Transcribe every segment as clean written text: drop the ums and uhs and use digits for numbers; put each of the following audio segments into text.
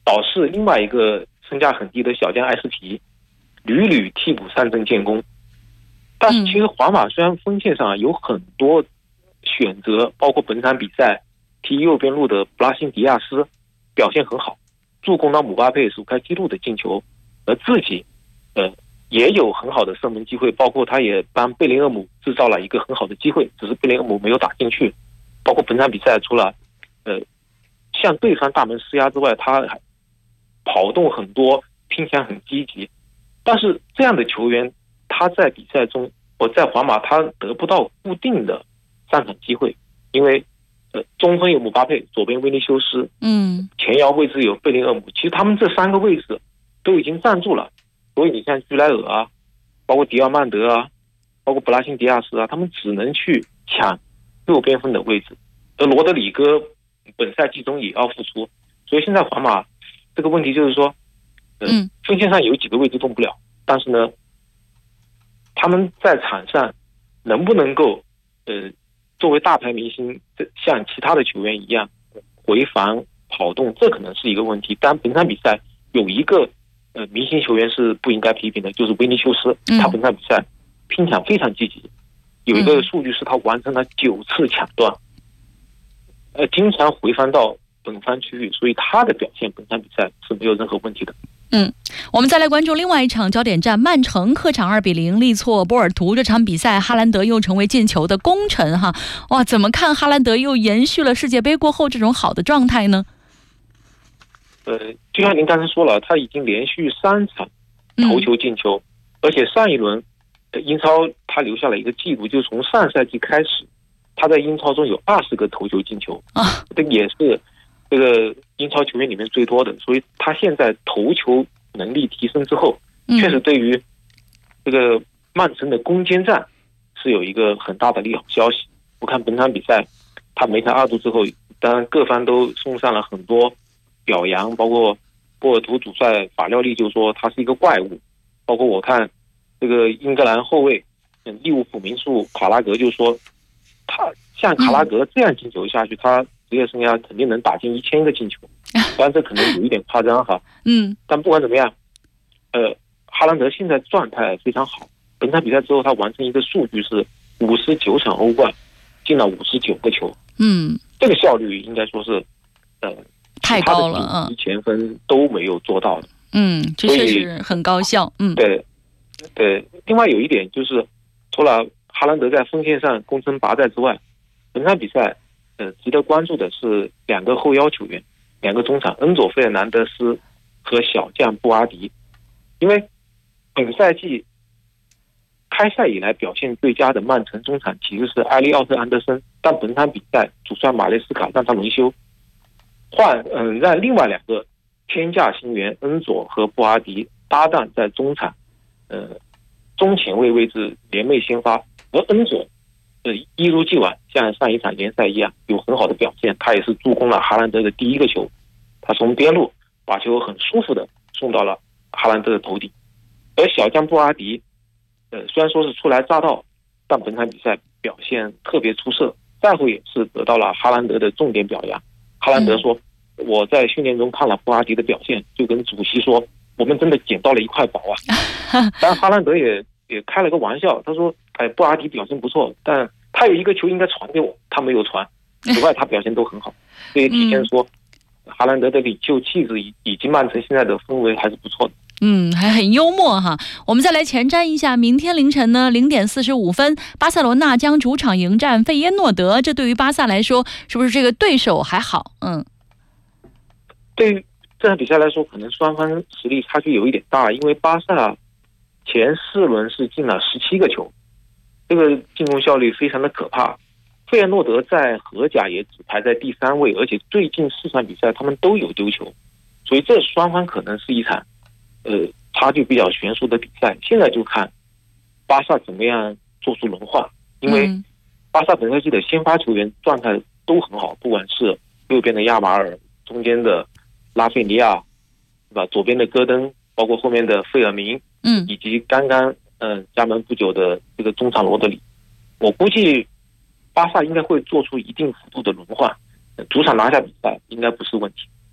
导致另外一个身价很低的小将埃斯皮屡屡替补上阵建功。但是其实皇马虽然锋线上有很多选择，包括本场比赛踢右边路的布拉辛迪亚斯表现很好，助攻到姆巴佩首开纪录的进球，而自己也有很好的射门机会，包括他也帮贝林厄姆制造了一个很好的机会，只是贝林厄姆没有打进去。包括本场比赛除了向对方大门施压之外，他还跑动很多，拼抢很积极。但是这样的球员他在比赛中，在皇马他得不到固定的上场机会，因为中锋有姆巴佩，左边维尼修斯，前腰位置有贝林厄姆，其实他们这3个位置都已经站住了，所以你像居莱尔啊，包括迪奥曼德啊，包括布拉辛迪亚斯啊，他们只能去抢右边锋的位置，而罗德里戈本赛季中也要复出，所以现在皇马这个问题就是说，锋线上有几个位置动不了，但是呢，他们在场上能不能够作为大牌明星像其他的球员一样回防跑动，这可能是一个问题。但本场比赛有一个明星球员是不应该批评的，就是维尼修斯，他本场比赛拼抢非常积极，有一个数据是他完成了9次抢断，经常回防到本方区域，所以他的表现本场比赛是没有任何问题的。 我们再来关注另外一场焦点战，曼城客场2-0力挫波尔图。这场比赛哈兰德又成为进球的功臣哈。哇，怎么看哈兰德又延续了世界杯过后这种好的状态呢？ 就像您刚才说了，他已经连续3场头球进球，而且上一轮英超他留下了一个记录，就是从上赛季开始，他在英超中有20个头球进球啊，这也是这个英超球员里面最多的，所以他现在头球能力提升之后，确实对于这个曼城的攻坚战是有一个很大的利好消息。我看本场比赛他梅开2度之后，当然各方都送上了很多表扬，包括波尔图主帅法廖利就说他是一个怪物，包括我看这个英格兰后卫利物浦名宿卡拉格就说，他像卡拉格这样进球下去，他职业生涯肯定能打进1000个进球，当然这可能有一点夸张哈，但不管怎么样，哈兰德现在状态非常好，本场比赛之后他完成一个数据是59场欧冠进了59个球，这个效率应该说是太高了， 前锋都没有做到的， 这确实很高效， 对。另外有一点就是，除了哈兰德在锋线上攻城拔寨之外，本场比赛值得关注的是2个后腰球员，2个中场恩佐费尔南德斯和小将布阿迪。因为本赛季开赛以来表现最佳的曼城中场其实是埃利奥特安德森，但本场比赛主帅马雷斯卡让他轮休，让另外2个天价新援恩佐和布阿迪搭档在中场中前卫位置联袂先发，而恩佐一如既往像上一场联赛一样有很好的表现，他也是助攻了哈兰德的第1个球，他从边路把球很舒服的送到了哈兰德的头顶。而小将布阿迪虽然说是初来乍到，但本场比赛表现特别出色，赛后也是得到了哈兰德的重点表扬。哈兰德说，我在训练中看了布阿迪的表现，就跟主席说我们真的捡到了一块宝啊。当然哈兰德也开了个玩笑，他说布阿迪表现不错，但他有1个球应该传给我，他没有传，此外他表现都很好，这也体现说哈兰德的领袖气质以及曼城现在的氛围还是不错的。 还很幽默哈。我们再来前瞻一下，明天凌晨呢0点45分，巴塞罗那将主场迎战费耶诺德。这对于巴萨来说，是不是这个对手还好？ 对于这场比赛来说，可能双方实力差距有一点大，因为巴萨前4轮是进了17个球，这个进攻效率非常的可怕。费耶诺德在荷甲也只排在第3位，而且最近4场比赛他们都有丢球，所以这双方可能是一场差距比较悬殊的比赛。现在就看巴萨怎么样做出轮换，因为巴萨本赛季的先发球员状态都很好，不管是右边的亚马尔，中间的拉菲尼亚，对吧？左边的戈登，包括后面的费尔明，以及刚刚加盟不久的这个中场罗德里。我估计巴萨应该会做出一定幅度的轮换，主场拿下比赛应该不是问题。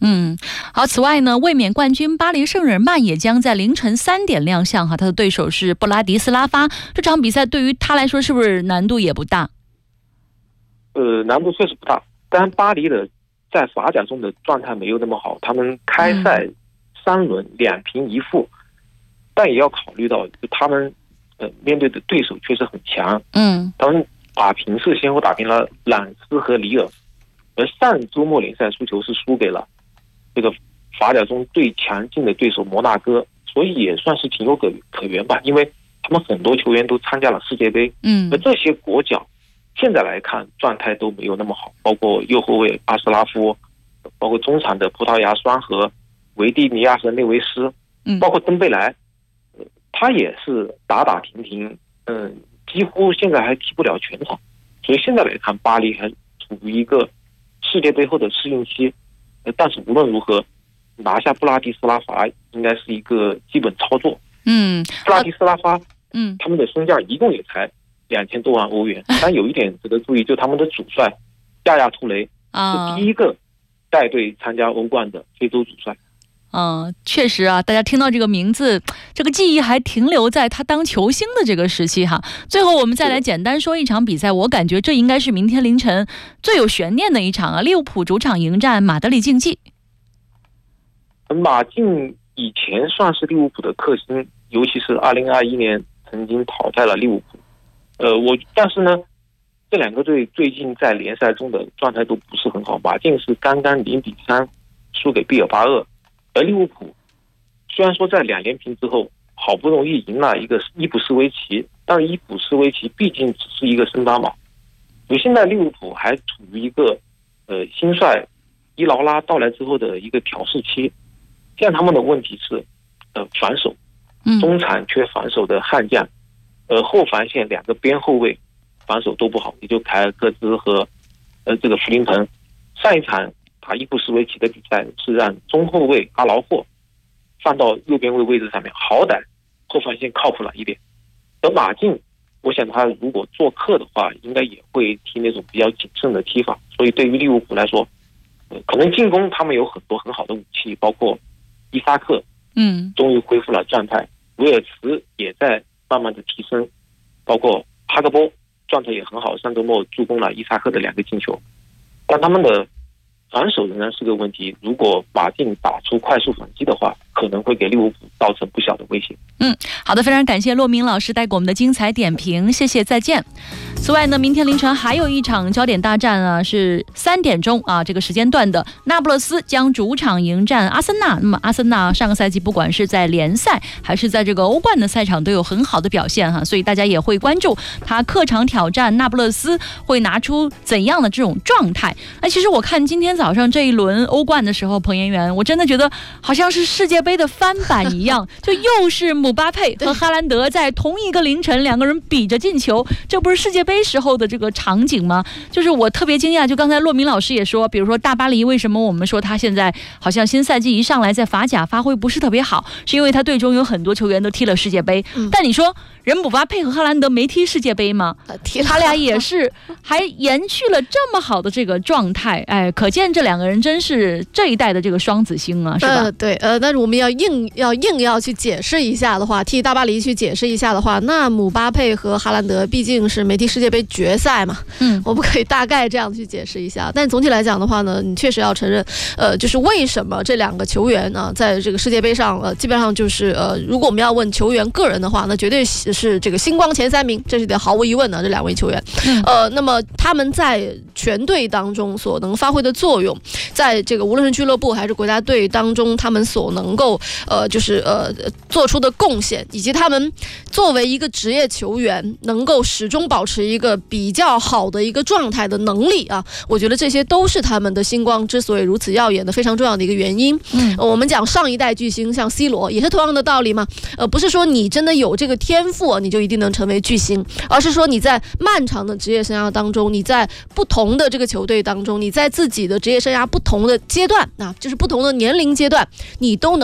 好，此外呢，卫冕冠军巴黎圣日耳曼也将在凌晨3点亮相哈，他的对手是布拉迪斯拉发。这场比赛对于他来说是不是难度也不大？ 难度确实不大，但巴黎的在法甲中的状态没有那么好，他们开赛3轮2平1负，但也要考虑到他们面对的对手确实很强，他们先后打平了朗斯和里尔，而上周末联赛输球是输给了这个法甲中最强劲的对手摩纳哥，所以也算是情有可原吧，因为他们很多球员都参加了世界杯，而这些国脚现在来看状态都没有那么好，包括右后卫阿斯拉夫，包括中场的葡萄牙双核维蒂尼亚和内维斯，包括登贝莱，他也是打停停，几乎现在还踢不了全场，所以现在来看巴黎还处于一个世界杯后的适应期，但是无论如何拿下布拉迪斯拉法应该是一个基本操作。布拉迪斯拉发他们的身价一共也才2000多万欧元，但有一点值得注意，就他们的主帅亚亚图雷是第一个带队参加欧冠的非洲主帅。 确实啊，大家听到这个名字，这个记忆还停留在他当球星的这个时期哈。最后我们再来简单说一场比赛，我感觉这应该是明天凌晨最有悬念的一场啊，利物浦主场迎战马德里竞技。 马竞以前算是利物浦的克星，尤其是2021年曾经淘汰了利物浦。但是呢，这两个队最近在联赛中的状态都不是很好。马竞是刚刚0-3输给毕尔巴鄂，而利物浦虽然说在2连平之后好不容易赢了一个伊普斯维奇，但是伊普斯维奇毕竟只是一个升班马，所以现在利物浦还处于一个新帅伊劳拉到来之后的一个调试期。现在他们的问题是防守，中场缺防守的悍将，后防线2个边后卫防守都不好，也就凯尔戈兹和这个弗林滕。上一场打伊布斯维奇的比赛是让中后卫阿劳霍放到右边卫位置上面，好歹后防线靠谱了一点。而马竞，我想他如果做客的话，应该也会踢那种比较谨慎的踢法。所以对于利物浦来说，可能进攻他们有很多很好的武器，包括伊萨克，终于恢复了状态，维尔茨也在慢慢的提升，包括哈格波状态也很好，上周末助攻了伊萨克的2个进球。但他们的防守仍然是个问题，如果马竞打出快速反击的话，可能会给利物浦造成不小的威胁。 好的，非常感谢骆明老师带给我们的精彩点评，谢谢，再见。此外呢，明天凌晨还有一场焦点大战啊，是3点钟啊这个时间段的，那不勒斯将主场迎战阿森纳。那么阿森纳上个赛季不管是在联赛还是在这个欧冠的赛场都有很好的表现哈，所以大家也会关注他客场挑战那不勒斯会拿出怎样的这种状态。其实我看今天早上这一轮欧冠的时候，彭妍媛，我真的觉得好像是世界杯的翻版一样，就又是姆巴佩和哈兰德在同一个凌晨2个人比着进球，这不是世界杯时候的这个场景吗？就是我特别惊讶，就刚才骆明老师也说，比如说大巴黎为什么我们说他现在好像新赛季一上来在法甲发挥不是特别好，是因为他队中有很多球员都踢了世界杯，但你说人姆巴佩和哈兰德没踢世界杯吗？他俩也是还延续了这么好的这个状态，可见这2个人真是这一代的这个双子星啊，是吧？ 对，但是我们要去解释一下的话，替大巴黎去解释一下的话，那姆巴佩和哈兰德毕竟是没踢世界杯决赛嘛，我不可以大概这样去解释一下。但总体来讲的话呢，你确实要承认，就是为什么这2个球员呢，在这个世界杯上，基本上就是如果我们要问球员个人的话，那绝对是这个星光前3名，这是毫无疑问的这2位球员。那么他们在全队当中所能发挥的作用，在这个无论是俱乐部还是国家队当中，他们所能够做出的贡献，以及他们作为一个职业球员能够始终保持一个比较好的一个状态的能力啊，我觉得这些都是他们的星光之所以如此耀眼的非常重要的一个原因。我们讲上一代巨星像 C 罗也是同样的道理嘛，不是说你真的有这个天赋你就一定能成为巨星，而是说你在漫长的职业生涯当中，你在不同的这个球队当中，你在自己的职业生涯不同的阶段就是不同的年龄阶段，你都能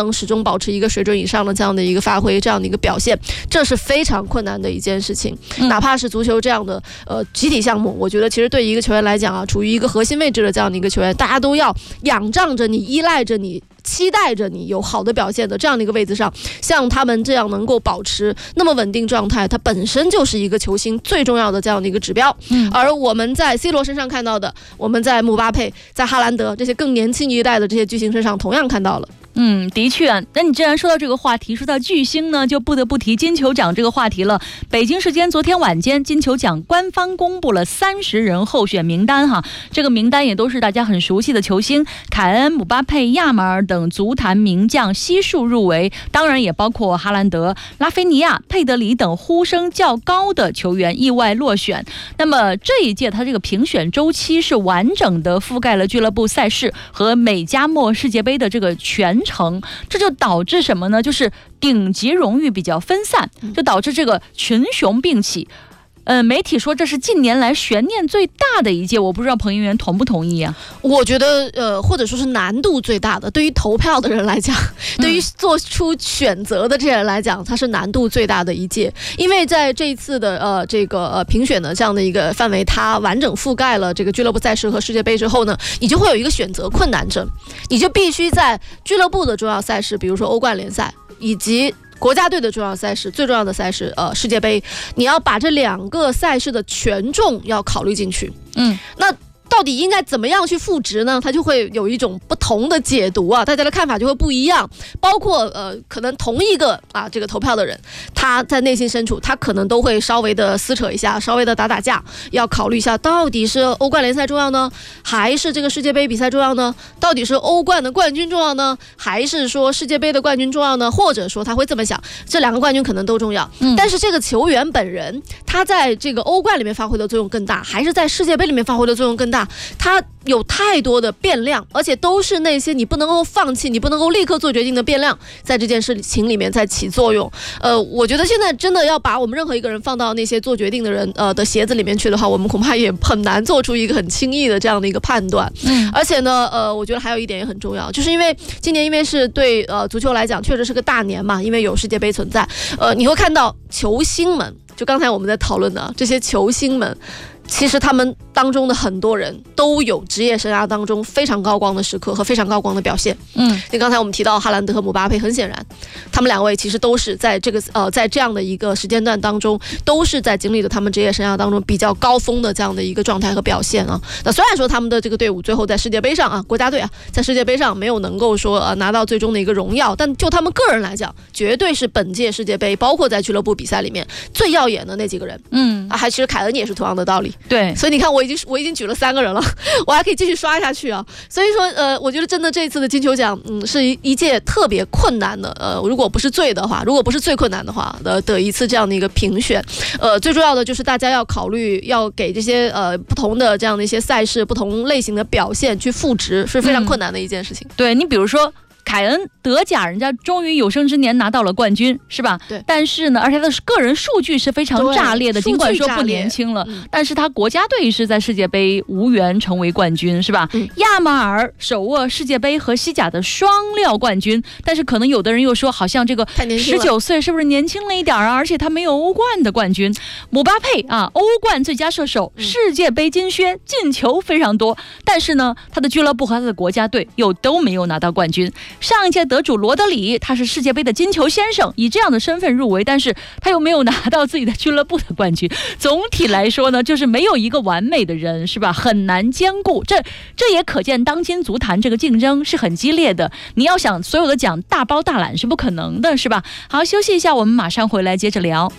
能始终保持一个水准以上的这样的一个发挥，这样的一个表现，这是非常困难的一件事情。哪怕是足球这样的集体项目，我觉得其实对一个球员来讲啊，处于一个核心位置的这样的一个球员，大家都要仰仗着你，依赖着你，期待着你有好的表现的这样的一个位置上，像他们这样能够保持那么稳定状态，它本身就是一个球星最重要的这样的一个指标。而我们在 C 罗身上看到的，我们在姆巴佩、在哈兰德这些更年轻一代的这些巨星身上同样看到了。 的确啊。那你既然说到这个话题，说到巨星呢，就不得不提金球奖这个话题了。北京时间昨天晚间，金球奖官方公布了30人候选名单哈。这个名单也都是大家很熟悉的球星，凯恩、姆巴佩、亚马尔等足坛名将悉数入围，当然也包括哈兰德、拉菲尼亚、佩德里等呼声较高的球员意外落选。那么这一届他这个评选周期是完整的覆盖了俱乐部赛事和美加墨世界杯的这个全程，这就导致什么呢？就是顶级荣誉比较分散，就导致这个群雄并起。媒体说这是近年来悬念最大的一届，我不知道彭议员同不同意啊？ 我觉得或者说是难度最大的，对于投票的人来讲，对于做出选择的这些人来讲，它是难度最大的一届。因为在这一次的这个评选的这样的一个范围，它完整覆盖了这个俱乐部赛事和世界杯之后呢，你就会有一个选择困难症，你就必须在俱乐部的重要赛事，比如说欧冠联赛以及国家队的重要赛事，最重要的赛事世界杯，你要把这2个赛事的权重要考虑进去。那到底应该怎么样去赋值呢？它就会有一种不同的解读啊，大家的看法就会不一样。包括可能同一个这个投票的人，他在内心深处，他可能都会稍微的撕扯一下，稍微的打架，要考虑一下，到底是欧冠联赛重要呢，还是这个世界杯比赛重要呢？到底是欧冠的冠军重要呢，还是说世界杯的冠军重要呢？或者说他会这么想，这2个冠军可能都重要，但是这个球员本人，他在这个欧冠里面发挥的作用更大，还是在世界杯里面发挥的作用更大？它有太多的变量，而且都是那些你不能够放弃，你不能够立刻做决定的变量，在这件事情里面在起作用。我觉得现在真的要把我们任何一个人放到那些做决定的人的鞋子里面去的话，我们恐怕也很难做出一个很轻易的这样的一个判断。而且呢，我觉得还有一点也很重要，就是因为今年因为是对足球来讲确实是个大年嘛，因为有世界杯存在，你会看到球星们，就刚才我们在讨论的这些球星们，其实他们当中的很多人都有职业生涯当中非常高光的时刻和非常高光的表现。那刚才我们提到哈兰德和姆巴佩，很显然他们2位其实都是在这个在这样的一个时间段当中，都是在经历了他们职业生涯当中比较高峰的这样的一个状态和表现啊。那虽然说他们的这个队伍最后在世界杯上国家队在世界杯上没有能够说拿到最终的一个荣耀，但就他们个人来讲，绝对是本届世界杯包括在俱乐部比赛里面最耀眼的那几个人。其实凯恩也是同样的道理。 对， 所以你看我已经举了3个人了，我还可以继续刷下去啊。所以说我觉得真的这一次的金球奖是一届特别困难的如果不是最困难的话的一次这样的一个评选。最重要的就是大家要考虑，要给这些不同的这样的一些赛事不同类型的表现去赋值，是非常困难的一件事情。 对，你比如说凯恩德甲，人家终于有生之年拿到了冠军，是吧？ 对。 但是呢，而且他的个人数据是非常炸裂的，尽管说不年轻了，但是他国家队是在世界杯无缘成为冠军，是吧？亚马尔手握世界杯和西甲的双料冠军，但是可能有的人又说，好像这个19岁是不是年轻了一点啊？而且他没有欧冠的冠军。姆巴佩欧冠最佳射手，世界杯金靴，进球非常多，但是呢，他的俱乐部和他的国家队又都没有拿到冠军。上一届得主罗德里，他是世界杯的金球先生，以这样的身份入围，但是他又没有拿到自己的俱乐部的冠军。总体来说呢，就是没有一个完美的人，是吧？很难兼顾。这也可见当今足坛这个竞争是很激烈的。你要想所有的奖大包大揽是不可能的，是吧？好，休息一下，我们马上回来接着聊。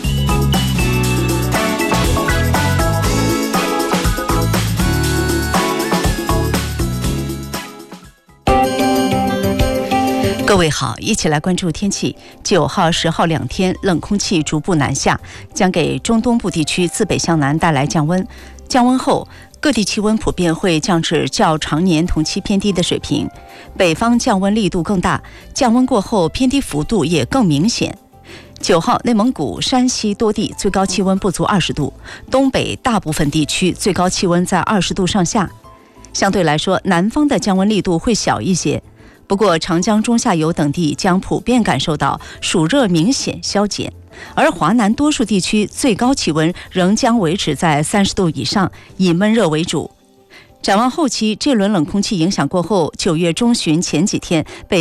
各位好，一起来关注天气。9号、10号2天，冷空气逐步南下，将给中东部地区自北向南带来降温。降温后，各地气温普遍会降至较常年同期偏低的水平，北方降温力度更大，降温过后偏低幅度也更明显。9号，内蒙古、山西多地最高气温不足20度，东北大部分地区最高气温在20度上下。相对来说，南方的降温力度会小一些。 不过，长江中下游等地将普遍感受到暑热明显消减，而华南多数地区最高气温仍将维持在30度以上，以闷热为主。展望后期，这轮冷空气影响过后，9月中旬前几天，北